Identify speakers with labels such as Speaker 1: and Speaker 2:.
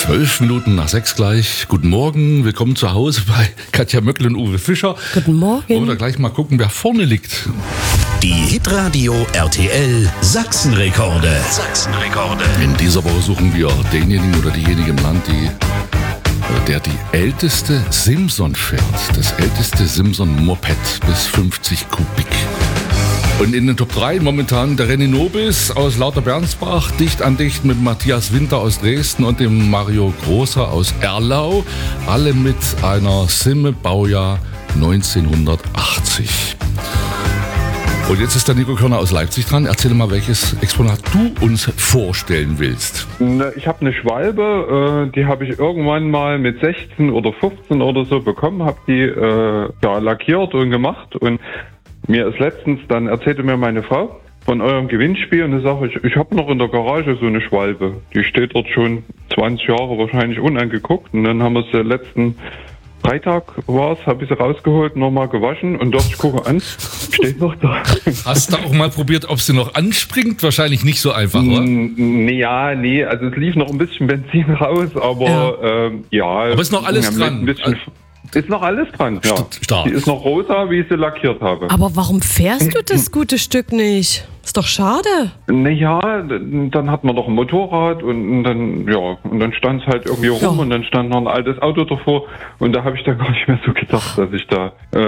Speaker 1: 5:12 gleich. Guten Morgen, willkommen zu Hause bei Katja Möckel und Uwe Fischer.
Speaker 2: Guten Morgen.
Speaker 1: Wollen wir gleich mal gucken, wer vorne liegt.
Speaker 3: Die Hitradio RTL Sachsenrekorde.
Speaker 1: In dieser Woche suchen wir denjenigen oder diejenige im Land, der die älteste Simson fährt. Das älteste Simson-Moped bis 50 Kubik. Und in den Top 3 momentan der René Nobis aus Lauterbernsbach, dicht an dicht mit Matthias Winter aus Dresden und dem Mario Großer aus Erlau. Alle mit einer Simme Baujahr 1980. Und jetzt ist der Nico Körner aus Leipzig dran. Erzähl mal, welches Exponat du uns vorstellen willst.
Speaker 4: Ich habe eine Schwalbe, die habe ich irgendwann mal mit 16 oder 15 oder so bekommen, habe die lackiert und gemacht. Und mir ist letztens, dann erzählte mir meine Frau von eurem Gewinnspiel und dann sage ich habe noch in der Garage so eine Schwalbe. Die steht dort schon 20 Jahre wahrscheinlich unangeguckt. Und dann haben wir sie letzten Freitag habe ich sie rausgeholt, nochmal gewaschen und dachte, ich gucke an, steht noch da.
Speaker 1: Hast du auch mal probiert, ob sie noch anspringt? Wahrscheinlich nicht so einfach, oder?
Speaker 4: Nee, also es lief noch ein bisschen Benzin raus, aber
Speaker 1: Aber ist noch alles dran?
Speaker 4: Ist noch alles dran, ja.
Speaker 1: Stark.
Speaker 4: Die ist noch rosa, wie ich sie lackiert habe.
Speaker 2: Aber warum fährst du das gute Stück nicht? Ist doch schade.
Speaker 4: Naja, dann hat man doch ein Motorrad und dann stand es halt irgendwie rum und dann stand noch ein altes Auto davor und da habe ich dann gar nicht mehr so gedacht, dass ich da